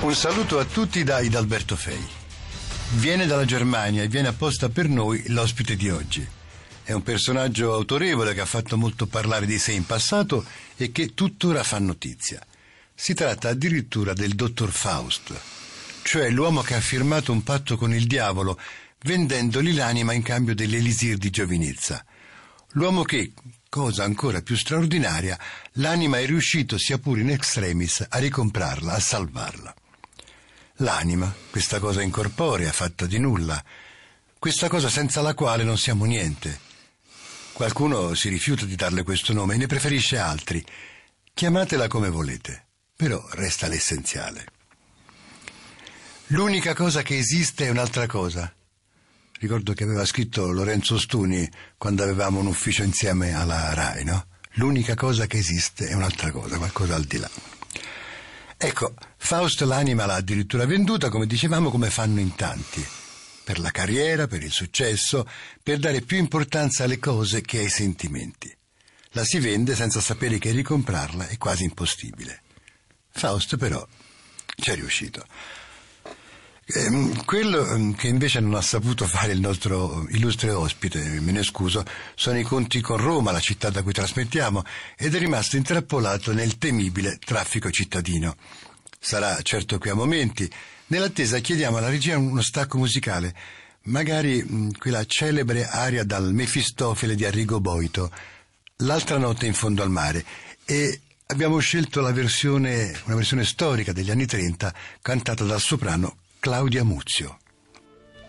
Un saluto a tutti da Idalberto Fei. Viene dalla Germania e viene apposta per noi l'ospite di oggi. È un personaggio autorevole che ha fatto molto parlare di sé in passato e che tuttora fa notizia. Si tratta addirittura del dottor Faust, cioè l'uomo che ha firmato un patto con il diavolo vendendogli l'anima in cambio dell'elisir di giovinezza. L'uomo che, cosa ancora più straordinaria, l'anima è riuscito, sia pure in extremis, a ricomprarla, a salvarla. L'anima, questa cosa incorporea, fatta di nulla, questa cosa senza la quale non siamo niente. Qualcuno si rifiuta di darle questo nome e ne preferisce altri. Chiamatela come volete, però resta l'essenziale. L'unica cosa che esiste è un'altra cosa. Ricordo che aveva scritto Lorenzo Stuni quando avevamo un ufficio insieme alla RAI, no? L'unica cosa che esiste è un'altra cosa, qualcosa al di là. Ecco, Faust l'anima l'ha addirittura venduta, come dicevamo, come fanno in tanti, per la carriera, per il successo, per dare più importanza alle cose che ai sentimenti. La si vende senza sapere che ricomprarla è quasi impossibile. Faust però ci è riuscito. Quello che invece non ha saputo fare il nostro illustre ospite, me ne scuso, sono i conti con Roma, la città da cui trasmettiamo, ed è rimasto intrappolato nel temibile traffico cittadino. Sarà certo qui a momenti. Nell'attesa chiediamo alla regia uno stacco musicale, magari quella celebre aria dal Mefistofele di Arrigo Boito, L'altra notte in fondo al mare, e abbiamo scelto una versione storica degli anni 30 cantata dal soprano Claudia Muzio.